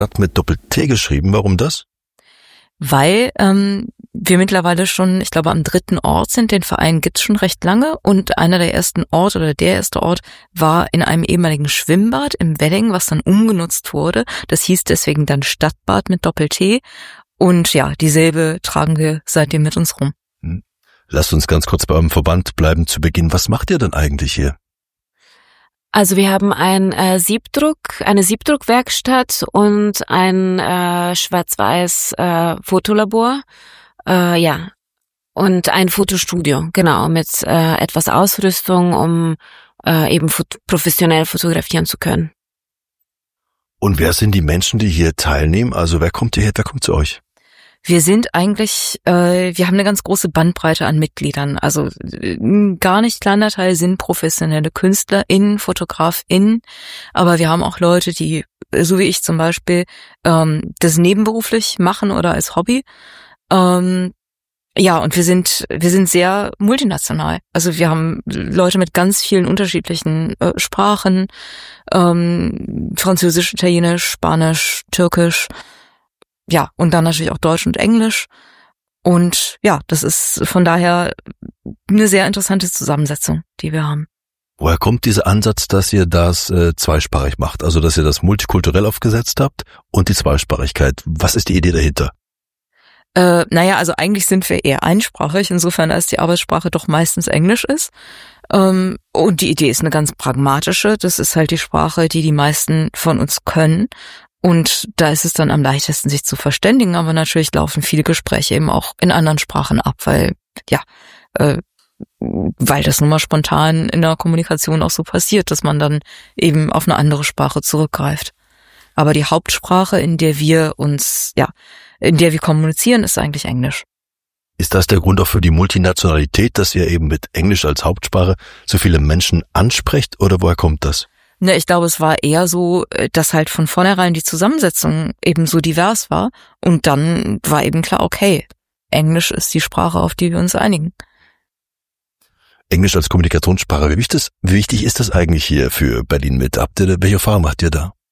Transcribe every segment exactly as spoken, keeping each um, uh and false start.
mit Doppel-T geschrieben. Warum das? Weil ähm, wir mittlerweile schon, ich glaube, am dritten Ort sind. Den Verein gibt's schon recht lange. Und einer der ersten Orte oder der erste Ort war in einem ehemaligen Schwimmbad im Wedding, was dann umgenutzt wurde. Das hieß deswegen dann Stadtbad mit Doppel-T. Und ja, dieselbe tragen wir seitdem mit uns rum. Hm. Lasst uns ganz kurz bei eurem Verband bleiben zu Beginn. Was macht ihr denn eigentlich hier? Also wir haben ein äh, Siebdruck, eine Siebdruckwerkstatt und ein äh, schwarz-weiß äh, Fotolabor, äh, ja, und ein Fotostudio, genau, mit äh, etwas Ausrüstung, um äh, eben fot- professionell fotografieren zu können. Und wer sind die Menschen, die hier teilnehmen? Also wer kommt hierher, wer kommt zu euch? Wir sind eigentlich, äh, wir haben eine ganz große Bandbreite an Mitgliedern. Also ein gar nicht kleiner Teil sind professionelle KünstlerInnen, FotografInnen, aber wir haben auch Leute, die, so wie ich zum Beispiel, ähm, das nebenberuflich machen oder als Hobby. Ähm, ja, und wir sind, wir sind sehr multinational. Also wir haben Leute mit ganz vielen unterschiedlichen äh, Sprachen, ähm, Französisch, Italienisch, Spanisch, Türkisch. Ja, und dann natürlich auch Deutsch und Englisch. Und ja, das ist von daher eine sehr interessante Zusammensetzung, die wir haben. Woher kommt dieser Ansatz, dass ihr das äh, zweisprachig macht? Also, dass ihr das multikulturell aufgesetzt habt und die Zweisprachigkeit. Was ist die Idee dahinter? Äh, naja, also eigentlich sind wir eher einsprachig, insofern als die Arbeitssprache doch meistens Englisch ist. Ähm, und die Idee ist eine ganz pragmatische. Das ist halt die Sprache, die die meisten von uns können. Und da ist es dann am leichtesten, sich zu verständigen, aber natürlich laufen viele Gespräche eben auch in anderen Sprachen ab, weil, ja, äh, weil das nun mal spontan in der Kommunikation auch so passiert, dass man dann eben auf eine andere Sprache zurückgreift. Aber die Hauptsprache, in der wir uns, ja, in der wir kommunizieren, ist eigentlich Englisch. Ist das der Grund auch für die Multinationalität, dass ihr eben mit Englisch als Hauptsprache so viele Menschen ansprecht, oder woher kommt das? Ne, ich glaube, es war eher so, dass halt von vornherein die Zusammensetzung eben so divers war. Und dann war eben klar, okay, Englisch ist die Sprache, auf die wir uns einigen. Englisch als Kommunikationssprache, wie wichtig, wie wichtig ist das eigentlich hier für Berlin mit? Habt ihr, welche Erfahrung macht ihr da?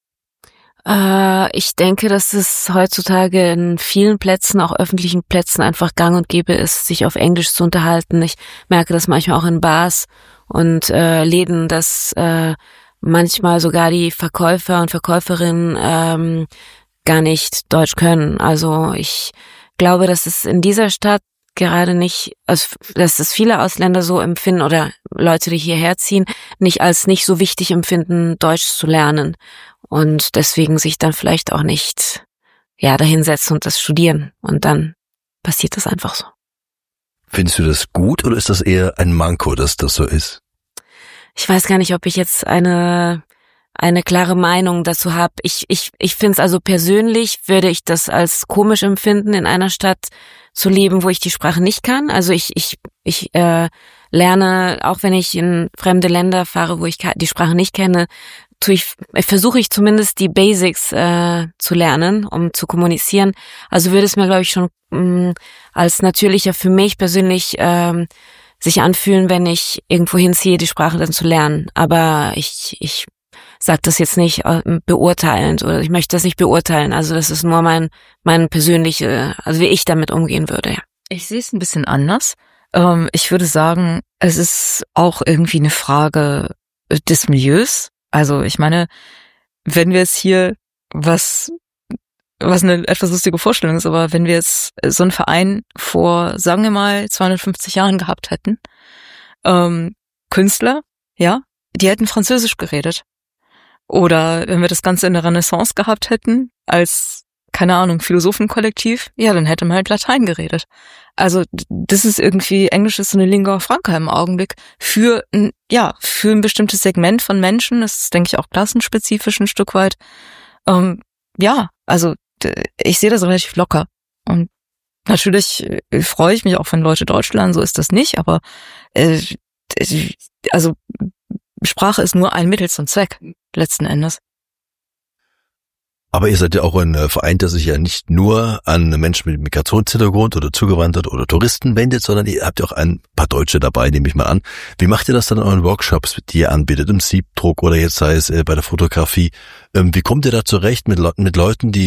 Äh, ich denke, dass es heutzutage in vielen Plätzen, auch öffentlichen Plätzen, einfach gang und gäbe ist, sich auf Englisch zu unterhalten. Ich merke das manchmal auch in Bars und äh, Läden, dass äh, manchmal sogar die Verkäufer und Verkäuferinnen ähm, gar nicht Deutsch können. Also ich glaube, dass es in dieser Stadt gerade nicht, also dass es viele Ausländer so empfinden oder Leute, die hierher ziehen, nicht als nicht so wichtig empfinden, Deutsch zu lernen und deswegen sich dann vielleicht auch nicht ja dahinsetzen und das studieren und dann passiert das einfach so. Findest du das gut oder ist das eher ein Manko, dass das so ist? Ich weiß gar nicht, ob ich jetzt eine eine klare Meinung dazu habe. Ich ich ich finde es also persönlich, würde ich das als komisch empfinden, in einer Stadt zu leben, wo ich die Sprache nicht kann. Also ich ich ich äh, lerne, auch wenn ich in fremde Länder fahre, wo ich die Sprache nicht kenne, tue ich versuche ich zumindest die Basics äh, zu lernen, um zu kommunizieren. Also würde es mir, glaube ich, schon mh, als natürlicher für mich persönlich ähm, sich anfühlen, wenn ich irgendwo hinziehe, die Sprache dann zu lernen. Aber ich ich sage das jetzt nicht beurteilend oder ich möchte das nicht beurteilen. Also das ist nur mein mein persönliche, also wie ich damit umgehen würde. Ja. Ich sehe es ein bisschen anders. Ähm, ich würde sagen, es ist auch irgendwie eine Frage des Milieus. Also ich meine, wenn wir jetzt hier was was eine etwas lustige Vorstellung ist, aber wenn wir jetzt so einen Verein vor, sagen wir mal, zweihundertfünfzig Jahren gehabt hätten, ähm, Künstler, ja, die hätten Französisch geredet. Oder wenn wir das Ganze in der Renaissance gehabt hätten, als, keine Ahnung, Philosophenkollektiv, ja, dann hätte man halt Latein geredet. Also das ist irgendwie, Englisch ist so eine Lingua Franca im Augenblick für ein, ja, für ein bestimmtes Segment von Menschen, das ist, denke ich, auch klassenspezifisch ein Stück weit. Ähm, ja, also ich sehe das relativ locker. Und natürlich freue ich mich auch, wenn Leute Deutsch lernen, so ist das nicht, aber äh, also Sprache ist nur ein Mittel zum Zweck, letzten Endes. Aber ihr seid ja auch ein Verein, der sich ja nicht nur an Menschen mit Migrationshintergrund oder Zugewanderte oder Touristen wendet, sondern ihr habt ja auch ein paar Deutsche dabei, nehme ich mal an. Wie macht ihr das dann in euren Workshops, die ihr anbietet, im Siebdruck oder jetzt sei es bei der Fotografie? Wie kommt ihr da zurecht mit, Le- mit Leuten, die